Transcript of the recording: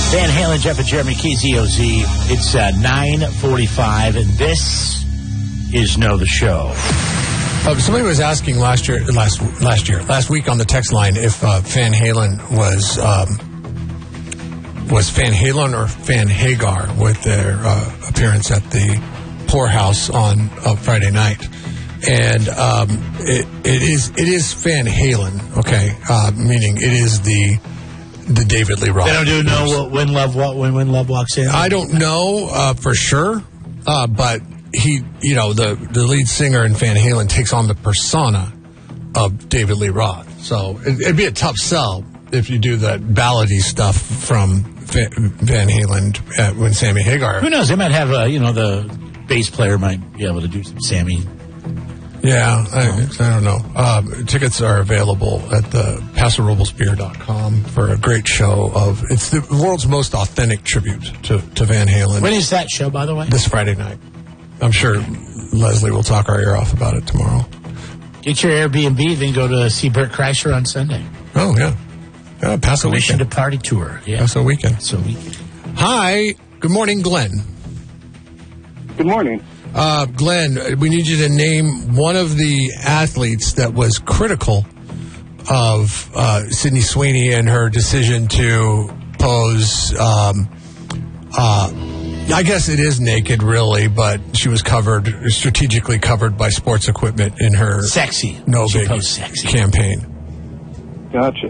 Van Halen, Jeff and Jeremy, KZOZ. It's 9:45, and this is Know the Show. Somebody was asking last week on the text line if Van Halen was Van Halen or Van Hagar with their appearance at the Poorhouse on Friday night, and it is Van Halen, okay, meaning it is the David Lee Roth. They don't know when Love walks in. I don't know for sure, but he, the lead singer in Van Halen takes on the persona of David Lee Roth. So it'd be a tough sell if you do that ballady stuff from Van Halen when Sammy Hagar. Who knows? They might have the bass player might be able to do some Sammy. Yeah, I don't know. Tickets are available at the PasoRoblesBeer.com for a great show it's the world's most authentic tribute to Van Halen. When is that show, by the way? This Friday night. I'm sure Leslie will talk our ear off about it tomorrow. Get your Airbnb, then go to see Bert Kreischer on Sunday. Oh, yeah. Paso Permission weekend. to party tour. Yeah. Paso weekend. Hi. Good morning, Glenn. Good morning. Glenn, we need you to name one of the athletes that was critical of Sydney Sweeney and her decision to pose, I guess it is naked, really, but she was strategically covered by sports equipment in her sexy. No she Big posed sexy campaign. Gotcha.